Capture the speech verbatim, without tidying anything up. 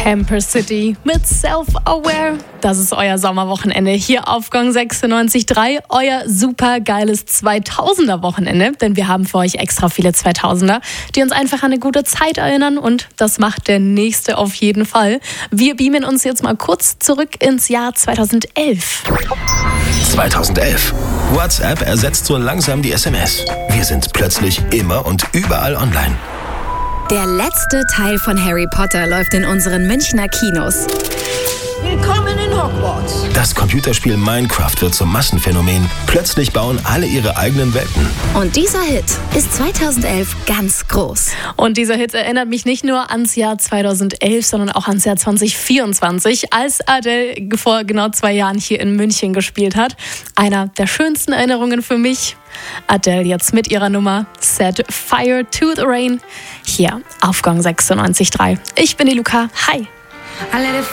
Camper City mit Self-Aware. Das ist euer Sommerwochenende hier auf Gong sechsundneunzig Komma drei. Euer super geiles zweitausender-Wochenende, denn wir haben für euch extra viele zweitausender, die uns einfach an eine gute Zeit erinnern und das macht der nächste auf jeden Fall. Wir beamen uns jetzt mal kurz zurück ins Jahr zweitausendelf. zweitausendelf. WhatsApp ersetzt so langsam die S M S. Wir sind plötzlich immer und überall online. Der letzte Teil von Harry Potter läuft in unseren Münchner Kinos. Willkommen in Hogwarts. Das Computerspiel Minecraft wird zum Massenphänomen. Plötzlich bauen alle ihre eigenen Welten. Und dieser Hit ist zweitausendelf ganz groß. Und dieser Hit erinnert mich nicht nur ans Jahr zweitausendelf, sondern auch ans Jahr zwanzig vierundzwanzig, als Adele vor genau zwei Jahren hier in München gespielt hat. Einer der schönsten Erinnerungen für mich. Adele jetzt mit ihrer Nummer Set Fire to the Rain hier auf Gong sechsundneunzig Komma drei. Ich bin die Luca. Hi. I let it